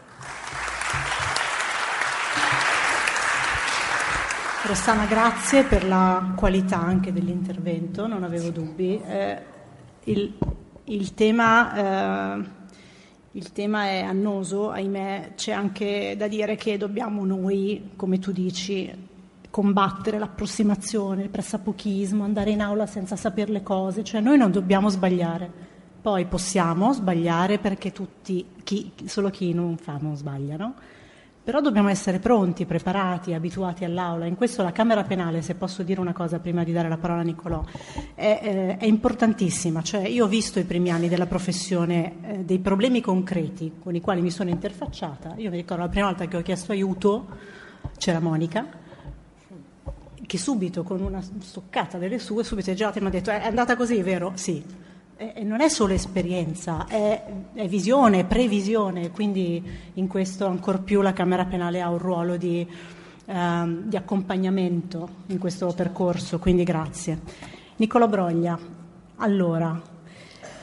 Rossana, grazie per la qualità anche dell'intervento, non avevo dubbi. Eh, il, il tema... Eh, Il tema è annoso, ahimè. C'è anche da dire che dobbiamo noi, come tu dici, combattere l'approssimazione, il pressapochismo, andare in aula senza sapere le cose, cioè noi non dobbiamo sbagliare. Poi possiamo sbagliare, perché tutti, chi, solo chi non fa non sbaglia, no? Però dobbiamo essere pronti, preparati, abituati all'aula. In questo la Camera Penale, se posso dire una cosa prima di dare la parola a Nicolò, è, eh, è importantissima. Cioè, io ho visto i primi anni della professione eh, dei problemi concreti con i quali mi sono interfacciata. Io mi ricordo la prima volta che ho chiesto aiuto, c'era Monica, che subito, con una stoccata delle sue, subito è girata e mi ha detto: è andata così, vero? Sì. E non è solo esperienza, è, è visione, è previsione, quindi in questo ancor più la Camera Penale ha un ruolo di, ehm, di accompagnamento in questo percorso, quindi grazie. Nicolò Broglia, allora,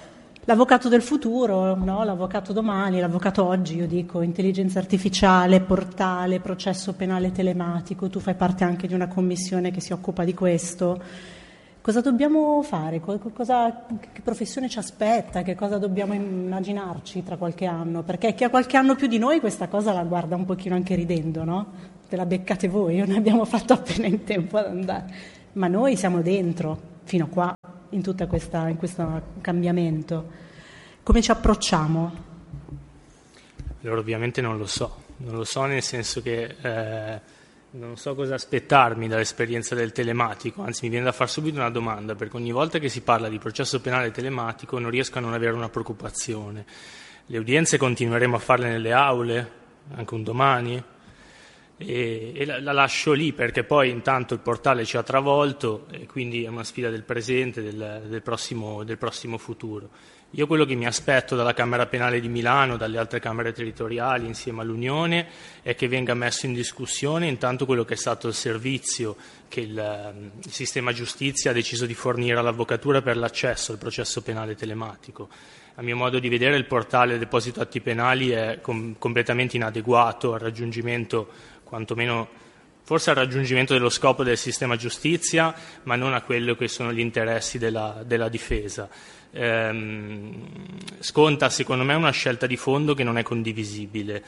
l'avvocato del futuro, no? L'avvocato domani, l'avvocato oggi, io dico intelligenza artificiale, portale, processo penale telematico, tu fai parte anche di una commissione che si occupa di questo. Cosa dobbiamo fare? Cosa, che professione ci aspetta? Che cosa dobbiamo immaginarci tra qualche anno? Perché chi ha qualche anno più di noi questa cosa la guarda un pochino anche ridendo, no? Te la beccate voi, noi abbiamo fatto appena in tempo ad andare. Ma noi siamo dentro, fino a qua, in tutto questa, in questo cambiamento. Come ci approcciamo? Allora, ovviamente non lo so. Non lo so nel senso che... Eh, non so cosa aspettarmi dall'esperienza del telematico, anzi mi viene da far subito una domanda, perché ogni volta che si parla di processo penale telematico non riesco a non avere una preoccupazione. Le udienze continueremo a farle nelle aule, anche un domani, e, e la, la lascio lì perché poi intanto il portale ci ha travolto e quindi è una sfida del presente, del, del, prossimo, del prossimo futuro. Io quello che mi aspetto dalla Camera Penale di Milano, dalle altre Camere territoriali insieme all'Unione, è che venga messo in discussione intanto quello che è stato il servizio che il, il sistema giustizia ha deciso di fornire all'avvocatura per l'accesso al processo penale telematico. A mio modo di vedere il portale deposito atti penali è com- completamente inadeguato al raggiungimento, quantomeno forse al raggiungimento dello scopo del sistema giustizia, ma non a quello che sono gli interessi della, della difesa. Ehm, sconta secondo me una scelta di fondo che non è condivisibile,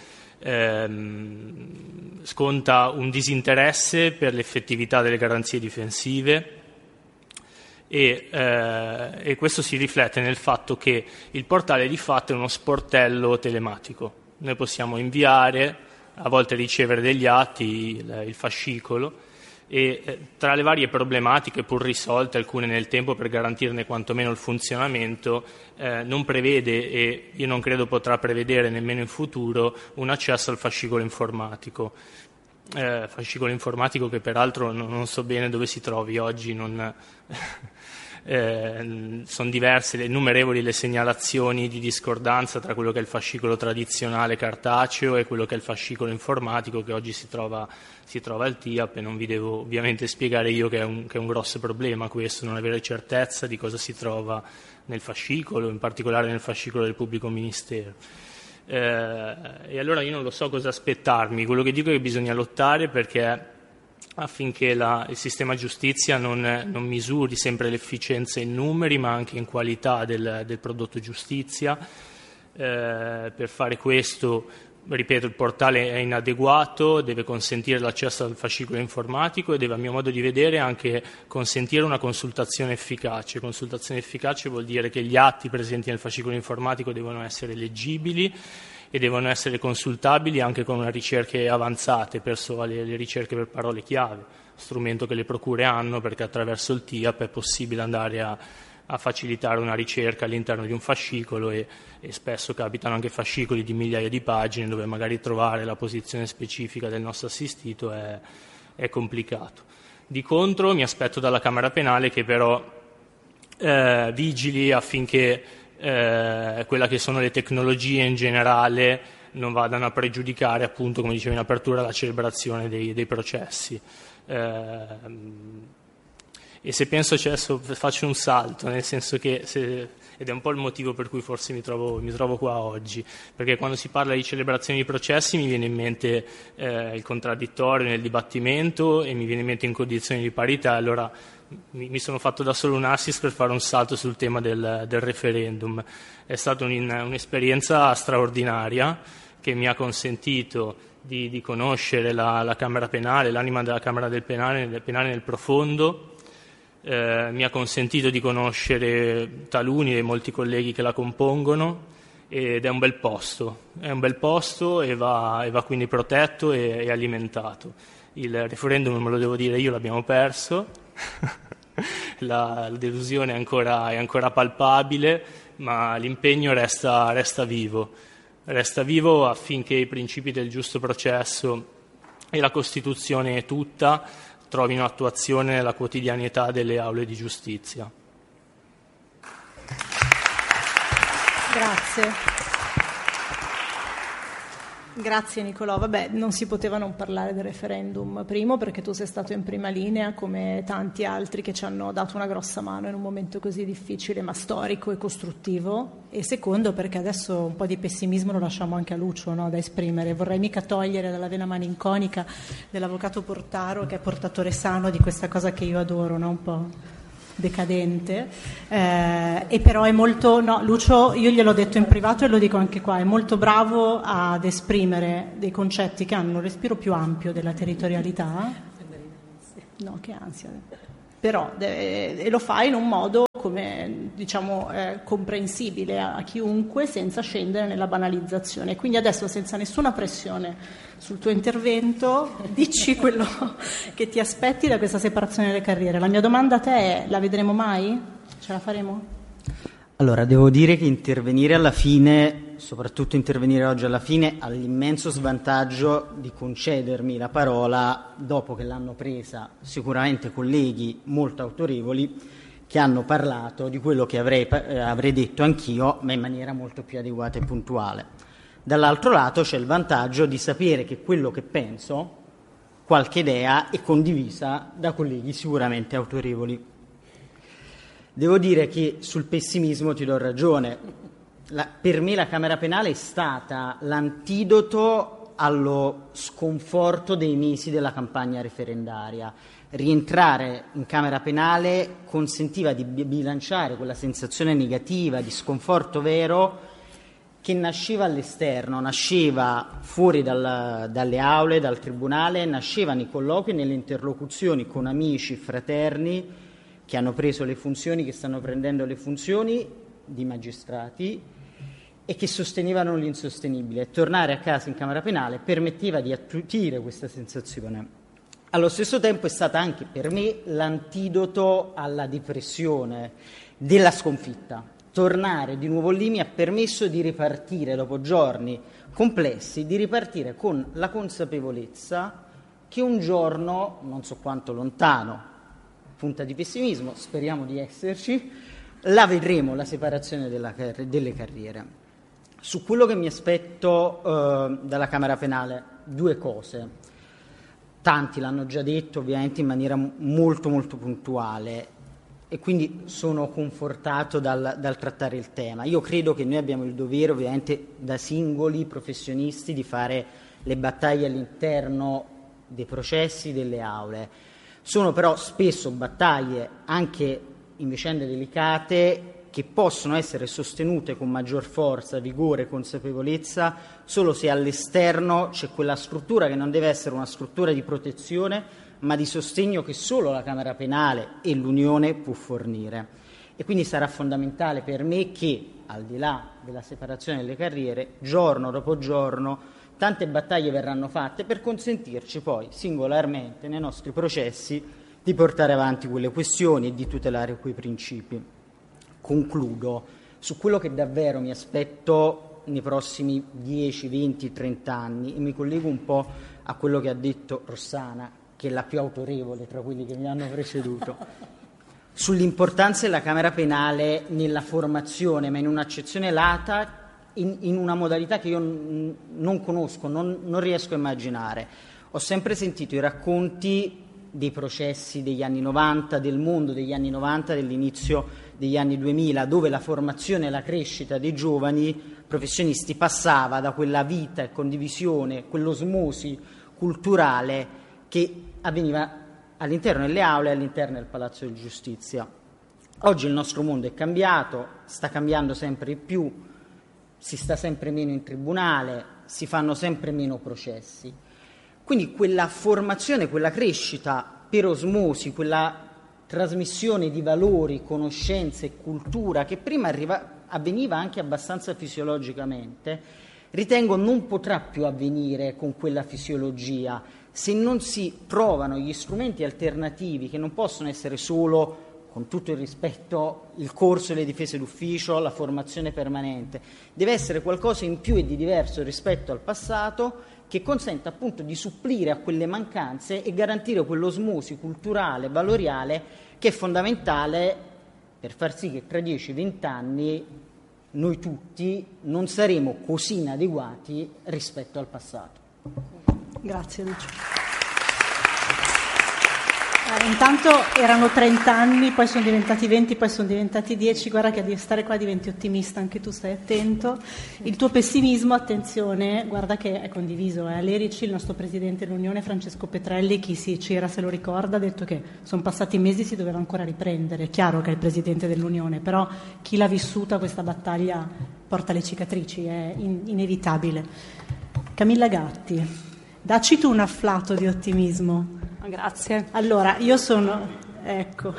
ehm, sconta un disinteresse per l'effettività delle garanzie difensive e, eh, e questo si riflette nel fatto che il portale di fatto è uno sportello telematico. Noi possiamo inviare, a volte ricevere degli atti, il, il fascicolo, e eh, tra le varie problematiche pur risolte, alcune nel tempo per garantirne quantomeno il funzionamento, eh, non prevede, e io non credo potrà prevedere nemmeno in futuro, un accesso al fascicolo informatico. Eh, fascicolo informatico che peraltro non, non so bene dove si trovi oggi, non... Eh, sono diverse, le, innumerevoli le segnalazioni di discordanza tra quello che è il fascicolo tradizionale cartaceo e quello che è il fascicolo informatico che oggi si trova, si trova al T I A P, e non vi devo ovviamente spiegare io che è, un, che è un grosso problema questo, non avere certezza di cosa si trova nel fascicolo, in particolare nel fascicolo del pubblico ministero. Eh, e allora io non lo so cosa aspettarmi, quello che dico è che bisogna lottare perché affinché la, il sistema giustizia non, non misuri sempre l'efficienza in numeri ma anche in qualità del, del prodotto giustizia. Eh, per fare questo, ripeto, il portale è inadeguato, deve consentire l'accesso al fascicolo informatico e deve, a mio modo di vedere, anche consentire una consultazione efficace. Consultazione efficace vuol dire che gli atti presenti nel fascicolo informatico devono essere leggibili e devono essere consultabili anche con una ricerche avanzate, perso le, le ricerche per parole chiave, strumento che le procure hanno perché attraverso il T I A P è possibile andare a, a facilitare una ricerca all'interno di un fascicolo e, e spesso capitano anche fascicoli di migliaia di pagine dove magari trovare la posizione specifica del nostro assistito è, è complicato. Di contro mi aspetto dalla Camera Penale che però eh, vigili affinché Eh, quella che sono le tecnologie in generale non vadano a pregiudicare, appunto, come dicevo in apertura, la celebrazione dei, dei processi. Eh, e se penso, cioè, adesso faccio un salto, nel senso che, se, ed è un po' il motivo per cui forse mi trovo, mi trovo qua oggi, perché quando si parla di celebrazione di processi mi viene in mente eh, il contraddittorio nel dibattimento e mi viene in mente in condizioni di parità, allora mi, mi sono fatto da solo un assist per fare un salto sul tema del, del referendum. È stata un, un'esperienza straordinaria che mi ha consentito di, di conoscere la, la Camera Penale, l'anima della Camera del Penale, del penale nel profondo. Eh, mi ha consentito di conoscere taluni e molti colleghi che la compongono ed è un bel posto, è un bel posto e va, e va quindi protetto e, e alimentato. Il referendum, me lo devo dire io, l'abbiamo perso, la, la delusione è ancora, è ancora palpabile, ma l'impegno resta, resta vivo, resta vivo affinché i principi del giusto processo e la Costituzione tutta trovino attuazione nella quotidianità delle aule di giustizia. Grazie. Grazie Nicolò. Vabbè, non si poteva non parlare del referendum. Primo perché tu sei stato in prima linea come tanti altri che ci hanno dato una grossa mano in un momento così difficile ma storico e costruttivo, e secondo perché adesso un po' di pessimismo lo lasciamo anche a Lucio, no, da esprimere. Vorrei mica togliere dalla vena malinconica dell'avvocato Portaro, che è portatore sano di questa cosa che io adoro, no? Un po' decadente, eh, e però è molto, no, Lucio, io gliel'ho detto in privato e lo dico anche qua, è molto bravo ad esprimere dei concetti che hanno un respiro più ampio della territorialità, no, che ansia, però deve, e lo fa in un modo come diciamo eh, comprensibile a, a chiunque, senza scendere nella banalizzazione. Quindi adesso, senza nessuna pressione sul tuo intervento, dici quello che ti aspetti da questa separazione delle carriere. La mia domanda a te è: la vedremo mai? Ce la faremo? Allora, devo dire che intervenire alla fine, soprattutto intervenire oggi alla fine, ha l'immenso svantaggio di concedermi la parola dopo che l'hanno presa sicuramente colleghi molto autorevoli che hanno parlato di quello che avrei, eh, avrei detto anch'io, ma in maniera molto più adeguata e puntuale. Dall'altro lato c'è il vantaggio di sapere che quello che penso, qualche idea, è condivisa da colleghi sicuramente autorevoli. Devo dire che sul pessimismo ti do ragione. La, per me la Camera Penale è stata l'antidoto allo sconforto dei mesi della campagna referendaria. Rientrare in Camera Penale consentiva di bilanciare quella sensazione negativa di sconforto vero che nasceva all'esterno, nasceva fuori dal, dalle aule, dal tribunale, nasceva nei colloqui e nelle interlocuzioni con amici, fraterni che hanno preso le funzioni, che stanno prendendo le funzioni di magistrati e che sostenevano l'insostenibile. Tornare a casa in Camera Penale permetteva di attutire questa sensazione. Allo stesso tempo è stata anche per me l'antidoto alla depressione della sconfitta. Tornare di nuovo lì mi ha permesso di ripartire dopo giorni complessi, di ripartire con la consapevolezza che un giorno, non so quanto lontano, punta di pessimismo, speriamo di esserci, la vedremo la separazione della, delle carriere. Su quello che mi aspetto eh, dalla Camera Penale, due cose. Tanti l'hanno già detto ovviamente in maniera molto molto puntuale e quindi sono confortato dal, dal trattare il tema. Io credo che noi abbiamo il dovere ovviamente da singoli professionisti di fare le battaglie all'interno dei processi, delle aule. Sono però spesso battaglie anche in vicende delicate che possono essere sostenute con maggior forza, vigore e consapevolezza solo se all'esterno c'è quella struttura che non deve essere una struttura di protezione ma di sostegno che solo la Camera Penale e l'Unione può fornire. E quindi sarà fondamentale per me che, al di là della separazione delle carriere, giorno dopo giorno tante battaglie verranno fatte per consentirci poi singolarmente nei nostri processi di portare avanti quelle questioni e di tutelare quei principi. Concludo su quello che davvero mi aspetto nei prossimi dieci, venti, trenta anni e mi collego un po' a quello che ha detto Rossana, che è la più autorevole tra quelli che mi hanno preceduto, sull'importanza della Camera Penale nella formazione, ma in un'accezione lata, in, in una modalità che io n- non conosco, non, non riesco a immaginare. Ho sempre sentito i racconti dei processi degli anni novanta, del mondo degli anni novanta, dell'inizio degli anni duemila, dove la formazione e la crescita dei giovani professionisti passava da quella vita e condivisione, quell'osmosi culturale che avveniva all'interno delle aule e all'interno del Palazzo di Giustizia. Oggi il nostro mondo è cambiato, sta cambiando sempre di più, si sta sempre meno in tribunale, si fanno sempre meno processi. Quindi quella formazione, quella crescita per osmosi, quella trasmissione di valori, conoscenze e cultura che prima arriva, avveniva anche abbastanza fisiologicamente, ritengo non potrà più avvenire con quella fisiologia se non si trovano gli strumenti alternativi che non possono essere solo, con tutto il rispetto, il corso e le difese d'ufficio, la formazione permanente. Deve essere qualcosa in più e di diverso rispetto al passato che consenta appunto di supplire a quelle mancanze e garantire quell'osmosi culturale, valoriale che è fondamentale per far sì che tra dieci venti anni noi tutti non saremo così inadeguati rispetto al passato. Grazie Lucio. Eh, intanto erano trenta anni, poi sono diventati venti, poi sono diventati dieci. Guarda che a stare qua diventi ottimista, anche tu stai attento. Il tuo pessimismo, attenzione, guarda che è condiviso. Eh. L'Erici, il nostro presidente dell'Unione, Francesco Petrelli, chi si c'era se lo ricorda, ha detto che sono passati mesi, si doveva ancora riprendere. È chiaro che è il presidente dell'Unione, però chi l'ha vissuta questa battaglia porta le cicatrici, è in- inevitabile. Camilla Gatti, dacci tu un afflato di ottimismo. Grazie. Allora, io sono, ecco,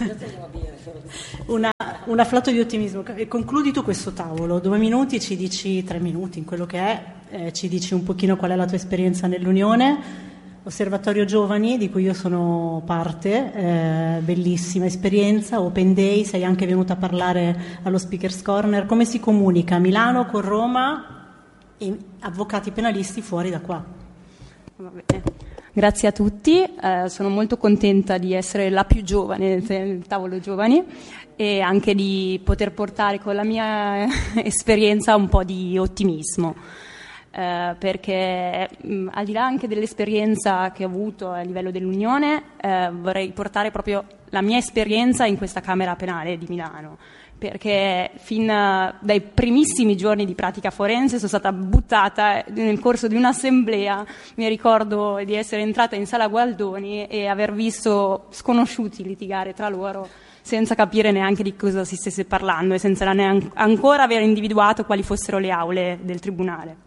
una, un afflato di ottimismo. Concludi tu questo tavolo, due minuti, ci dici, tre minuti in quello che è, eh, ci dici un pochino qual è la tua esperienza nell'Unione. Osservatorio Giovani, di cui io sono parte, eh, bellissima esperienza, Open Day, sei anche venuta a parlare allo Speakers Corner. Come si comunica Milano con Roma e avvocati penalisti fuori da qua? Va bene. Grazie a tutti, eh, sono molto contenta di essere la più giovane del tavolo giovani e anche di poter portare con la mia esperienza un po' di ottimismo, eh, perché mh, al di là anche dell'esperienza che ho avuto a livello dell'Unione, eh, vorrei portare proprio la mia esperienza in questa Camera Penale di Milano, perché fin dai primissimi giorni di pratica forense sono stata buttata nel corso di un'assemblea. Mi ricordo di essere entrata in sala Gualdoni e aver visto sconosciuti litigare tra loro senza capire neanche di cosa si stesse parlando e senza neanche ancora aver individuato quali fossero le aule del tribunale.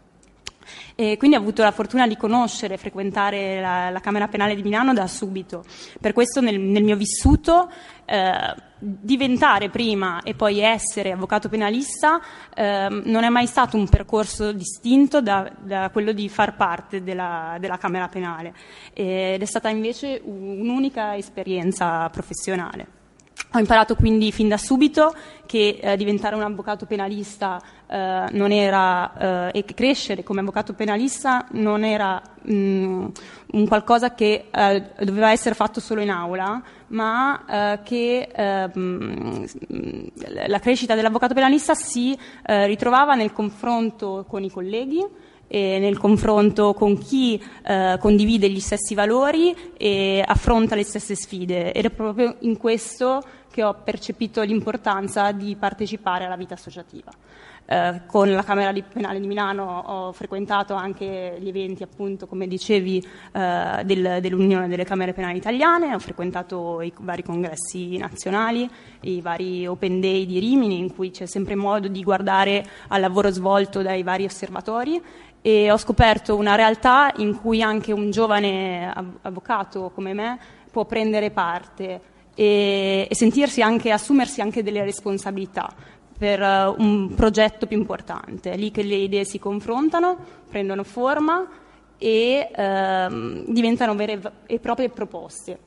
E quindi ho avuto la fortuna di conoscere e frequentare la, la Camera Penale di Milano da subito. Per questo nel, nel mio vissuto eh, diventare prima e poi essere avvocato penalista eh, non è mai stato un percorso distinto da, da quello di far parte della, della Camera Penale, ed è stata invece un'unica esperienza professionale. Ho imparato quindi fin da subito che eh, diventare un avvocato penalista eh, non era eh, e crescere come avvocato penalista non era mh, un qualcosa che eh, doveva essere fatto solo in aula, ma eh, che eh, mh, la crescita dell'avvocato penalista si eh, ritrovava nel confronto con i colleghi e nel confronto con chi eh, condivide gli stessi valori e affronta le stesse sfide, ed è proprio in questo che ho percepito l'importanza di partecipare alla vita associativa. Eh, con la Camera di Penale di Milano ho frequentato anche gli eventi, appunto, come dicevi, eh, del, dell'Unione delle Camere Penali Italiane, ho frequentato i vari congressi nazionali, i vari Open Day di Rimini, in cui c'è sempre modo di guardare al lavoro svolto dai vari osservatori, e ho scoperto una realtà in cui anche un giovane avvocato come me può prendere parte e, e sentirsi anche, assumersi anche delle responsabilità per uh, un progetto più importante. È lì che le idee si confrontano, prendono forma e uh, diventano vere e proprie proposte.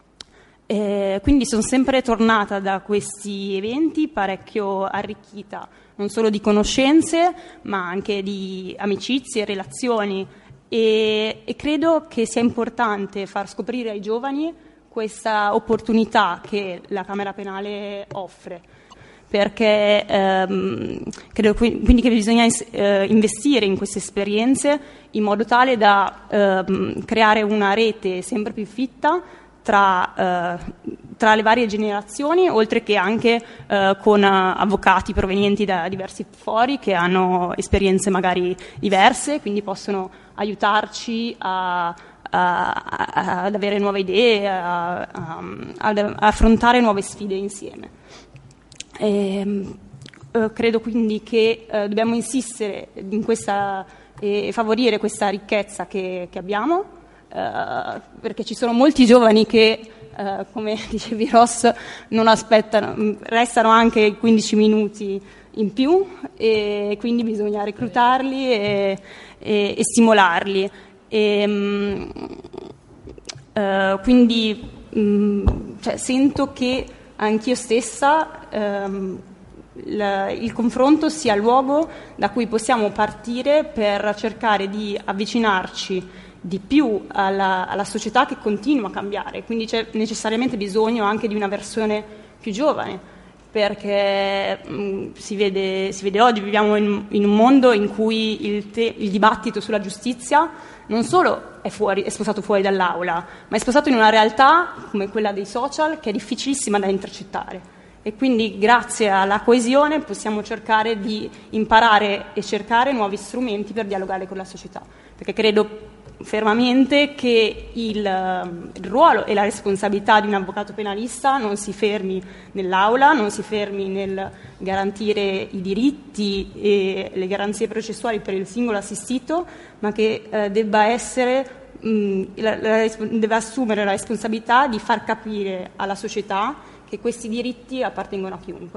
Eh, quindi sono sempre tornata da questi eventi parecchio arricchita, non solo di conoscenze, ma anche di amicizie, relazioni, e, e credo che sia importante far scoprire ai giovani questa opportunità che la Camera Penale offre, perché ehm, credo quindi che bisogna eh, investire in queste esperienze in modo tale da ehm, creare una rete sempre più fitta tra, eh, tra le varie generazioni, oltre che anche eh, con uh, avvocati provenienti da diversi fori che hanno esperienze magari diverse, quindi possono aiutarci a, a, a, ad avere nuove idee, a, a, ad affrontare nuove sfide insieme. E, eh, credo quindi che eh, dobbiamo insistere in questa e favorire questa ricchezza che, che abbiamo, Uh, perché ci sono molti giovani che, uh, come dicevi Ross, non aspettano, restano anche quindici minuti in più, e quindi bisogna reclutarli e, e, e stimolarli. E, um, uh, quindi um, cioè, sento che anch'io stessa um, la, il confronto sia il luogo da cui possiamo partire per cercare di avvicinarci di più alla, alla società che continua a cambiare, quindi c'è necessariamente bisogno anche di una versione più giovane perché mh, si, vede, si vede oggi, viviamo in, in un mondo in cui il, te, il dibattito sulla giustizia non solo è, fuori, è spostato fuori dall'aula, ma è spostato in una realtà come quella dei social che è difficilissima da intercettare. E quindi grazie alla coesione possiamo cercare di imparare e cercare nuovi strumenti per dialogare con la società, perché credo fermamente che il, il ruolo e la responsabilità di un avvocato penalista non si fermi nell'aula, non si fermi nel garantire i diritti e le garanzie processuali per il singolo assistito, ma che eh, debba essere mh, la, la, deve assumere la responsabilità di far capire alla società che questi diritti appartengono a chiunque.